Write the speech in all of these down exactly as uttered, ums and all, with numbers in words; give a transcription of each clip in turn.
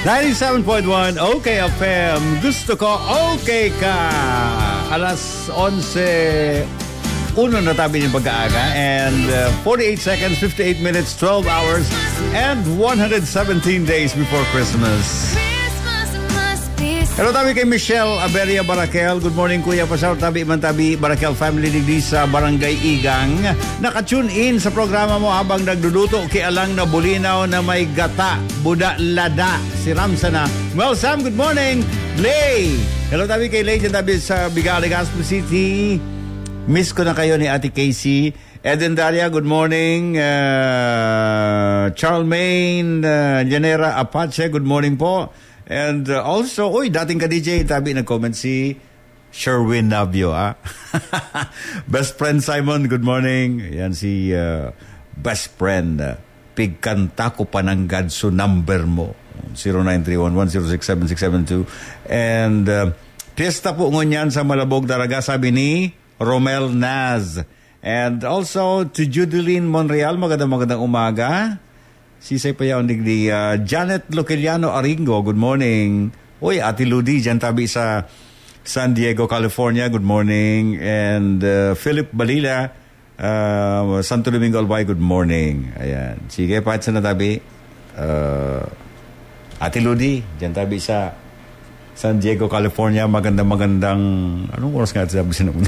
ninety-seven point one OK F M. Gusto ko okay ka. Alas onse uno na tabi ng pag-aaga and uh, forty-eight seconds, fifty-eight minutes, twelve hours and one hundred seventeen days before Christmas. Hello tabi kay Michelle Aberia Barakel. Good morning Kuya Pasar. Tabi man tabi Barakel family digdi sa Barangay Igang. Naka-tune in sa programa mo habang nagduduto kay alang na bulinaw na may gata, buda lada. Si Ramsa na. Well Sam, good morning. Lay. Hello tabi kay Lay dyan tabi sa Bigala, Legazpo City. Miss ko na kayo ni Ate Casey. Eden Daria, good morning. Uh, Charlemagne uh, Janera Apache, good morning po. And uh, also, uy, dating ka-D J, tabi nag-comment si Sherwin Navio, ah. Best friend Simon, good morning. Yan si uh, best friend. Uh, Pigkanta ko pa ng Gadso number mo. zero nine three one one zero six seven six seven two. And uh, piyesta po ngunyan sa Malabog Daraga, sabi ni Romel Naz. And also to Judeline Monreal, magandang magandang umaga. Sisay pa yaw digdi uh, Janet Loqueliano Aringo, good morning. Uy, Ate Ludi, dyan tabi sa San Diego, California, good morning. And uh, Philip Balila, uh, Santo Domingo Albay, good morning. Ayan. Sige, pahat sa natabi. Uh, Ate Ludi, dyan tabi sa San Diego, California, magandang magandang, anong oras nga sabi sinabuna?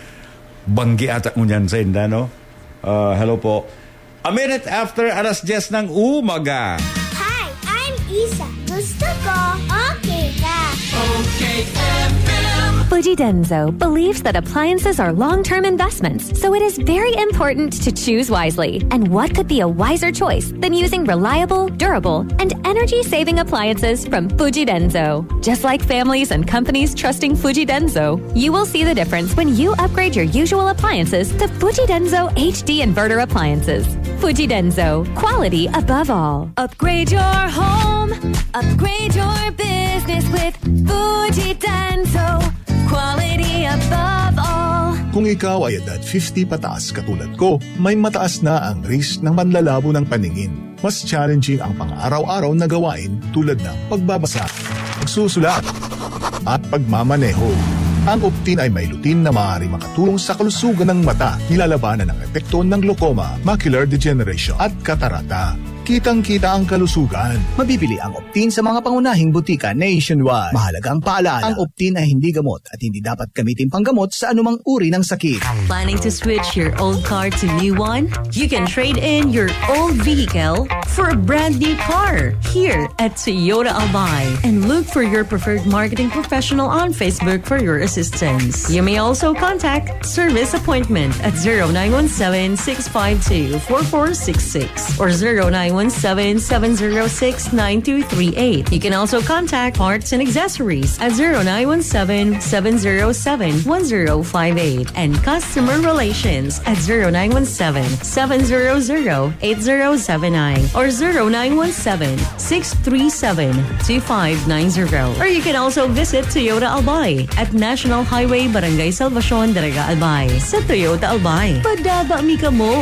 Banggi atak mo dyan sa inda, no? Uh, hello po. A minute after alas diyes ng umaga. Hi, I'm Isa. Gusto ko okay ka. Okay F M. Fuji Denso believes that appliances are long-term investments, so it is very important to choose wisely. And what could be a wiser choice than using reliable, durable, and energy-saving appliances from Fuji Denso? Just like families and companies trusting Fuji Denso, you will see the difference when you upgrade your usual appliances to Fuji Denso H D inverter appliances. Fuji Denso, quality above all. Upgrade your home, upgrade your business with Fuji Denso. Quality above all. Kung ikaw ay edad fifty pataas katulad ko, may mataas na ang risk ng panlalabo ng paningin. Mas challenging ang pang-araw-araw na gawain tulad ng pagbabasa, pagsusulat, at pagmamaneho. Ang Optin ay may lutin na maaari makatulong sa kalusugan ng mata, nilalabanan ng epekto ng glaucoma, macular degeneration at katarata. Kitang-kita ang kalusugan. Mabibili ang Optin sa mga pangunahing butika nationwide. Mahalagang paalala, ang Optin ay hindi gamot at hindi dapat gamitin panggamot sa anumang uri ng sakit. Planning to switch your old car to new one? You can trade in your old vehicle for a brand new car here at Toyota Albay. And look for your preferred marketing professional on Facebook for your assistance. You may also contact Service Appointment at zero nine one seven, six five two, four four six six or zero nine one seven, seven zero six, nine two three eight. You can also contact Parts and Accessories at zero nine one seven, seven zero seven, one zero five eight and Customer Relations at zero nine one seven, seven zero zero, eight zero seven nine or zero nine one seven, six three seven, two five nine zero. Or you can also visit Toyota Albay at National Highway Barangay Salvacion, Daraga Albay. Sa Toyota Albay, padaba mi ka mo.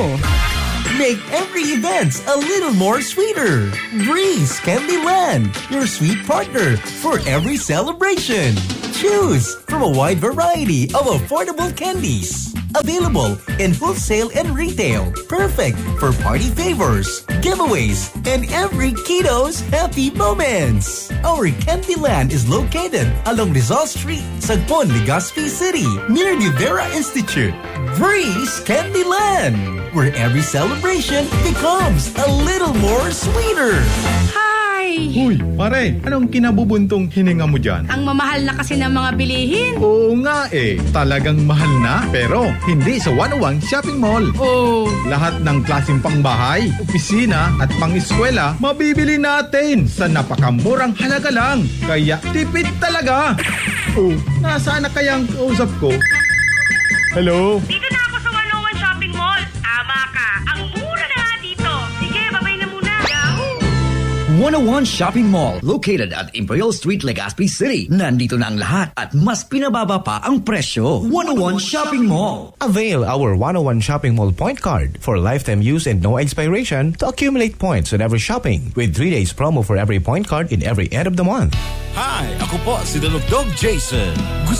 Make every event a little more sweeter. Breeze Candyland, your sweet partner for every celebration. Choose from a wide variety of affordable candies. Available in wholesale and retail. Perfect for party favors, giveaways, and every kiddo's happy moments. Our Candyland is located along Rizal Street, Sagpon, Legazpi City, near the Vera Institute. Breeze Candyland, where every celebration becomes a little more sweeter. Huy, pare, anong kinabubuntong hininga mo dyan? Ang mamahal na kasi ng mga bilihin. Oo nga eh, talagang mahal na, pero hindi sa one oh one Shopping Mall. Oh. Lahat ng klaseng pangbahay, opisina at pang-eskwela, mabibili natin sa napakamurang halaga lang. Kaya tipid talaga. Oh, nasaan na kaya ang kausap ko? Hello? Dito na ako sa one oh one Shopping Mall. Tama ka, ang mura na nga dito. Sige, babay na muna. Yahoo! one oh one Shopping Mall, located at Imperial Street, Legazpi City. Nandito na ang lahat at mas pinababa pa ang presyo. one oh one Shopping Mall. Avail our one oh one Shopping Mall point card for lifetime use and no expiration to accumulate points on every shopping with three days promo for every point card in every end of the month. Hi, ako po si Dalugdog Jason. Gusto